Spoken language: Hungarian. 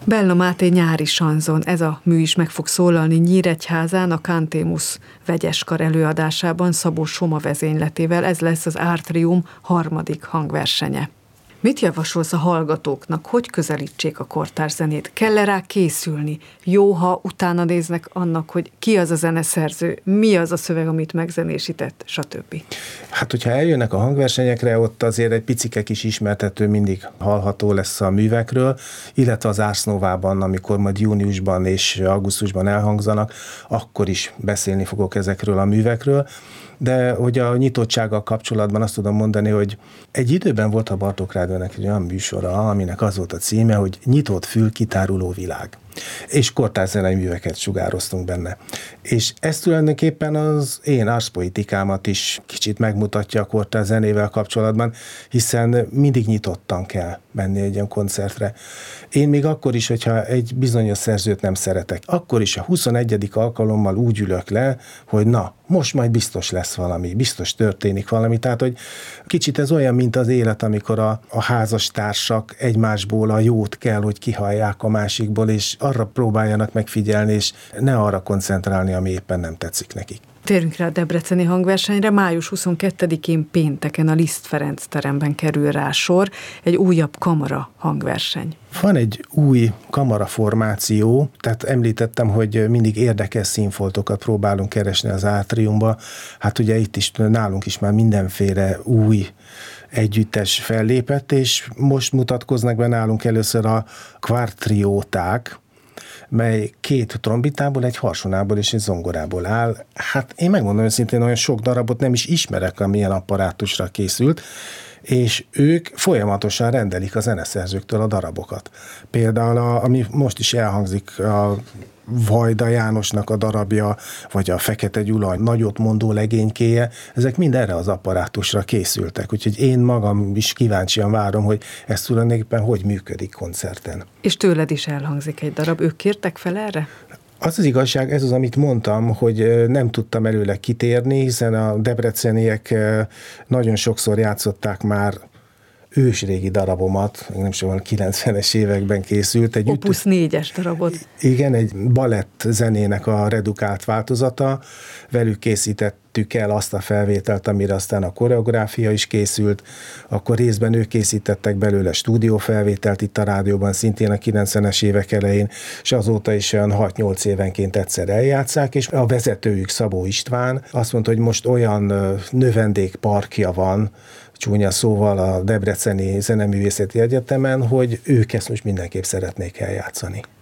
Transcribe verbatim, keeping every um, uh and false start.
Bella Máté nyári sanzon, ez a mű is meg fog szólalni Nyíregyházán a Cantémus vegyeskar előadásában Szabó Soma vezényletével, ez lesz az Artrium harmadik hangversenye. Mit javasolsz a hallgatóknak, hogy közelítsék a kortárs zenét? Kell-e rá készülni? Jó, ha utána néznek annak, hogy ki az a zeneszerző, mi az a szöveg, amit megzenésített, stb. Hát, hogyha eljönnek a hangversenyekre, ott azért egy picike kis ismertető mindig hallható lesz a művekről, illetve az Ars Novában, amikor majd júniusban és augusztusban elhangzanak, akkor is beszélni fogok ezekről a művekről. De hogy a nyitottsággal kapcsolatban azt tudom mondani, hogy egy időben volt a Bartók Rádiónak egy olyan műsora, aminek az volt a címe, hogy Nyitott fül, kitáruló világ. És kortárs zenei műveket sugároztunk benne. És ez tulajdonképpen az én arszpoetikámat is kicsit megmutatja a kortárs zenével kapcsolatban, hiszen mindig nyitottan kell menni egy ilyen koncertre. Én még akkor is, hogyha egy bizonyos szerzőt nem szeretek, akkor is a huszonegyedik alkalommal úgy ülök le, hogy na, most majd biztos lesz valami, biztos történik valami. Tehát, hogy kicsit ez olyan, mint az élet, amikor a, a házastársak egymásból a jót kell, hogy kihallják a másikból, és arra próbáljanak megfigyelni, és ne arra koncentrálni, ami éppen nem tetszik nekik. Térjünk rá a debreceni hangversenyre. május huszonkettedikén pénteken a Liszt Ferenc teremben kerül rá sor, egy újabb kamara hangverseny. Van egy új kamaraformáció, tehát említettem, hogy mindig érdekes színfoltokat próbálunk keresni az Átriumba. Hát ugye itt is, nálunk is már mindenféle új együttes fellépett, és most mutatkoznak be nálunk először a Quartrióták, mely két trombitából, egy harsonából és egy zongorából áll. Hát én megmondom őszintén, olyan sok darabot nem is ismerek, amilyen apparátusra készült, és ők folyamatosan rendelik a zeneszerzőktől a darabokat. Például, a, ami most is elhangzik, a Vajda Jánosnak a darabja, vagy a Fekete Gyula nagyot mondó legénykéje, ezek mind erre az apparátusra készültek. Úgyhogy én magam is kíváncsian várom, hogy ez tulajdonképpen hogy működik koncerten. És tőled is elhangzik egy darab, ők kértek fel erre? Az az igazság, ez az, amit mondtam, hogy nem tudtam előle kitérni, hiszen a debreceniek nagyon sokszor játszották már ősrégi darabomat, nem is olyan kilencvenes években készült. Egy Opus négyes darabot. Igen, egy balett zenének a redukált változata. Velük készítettük el azt a felvételt, amire aztán a koreográfia is készült. Akkor részben ők készítettek belőle stúdiófelvételt itt a rádióban, szintén a kilencvenes évek elején, és azóta is olyan hat-nyolc évenként egyszer eljátszák, és a vezetőjük Szabó István azt mondta, hogy most olyan növendékparkja van, csúnya szóval a Debreceni Zeneművészeti Egyetemen, hogy ők ezt most mindenképp szeretnék eljátszani.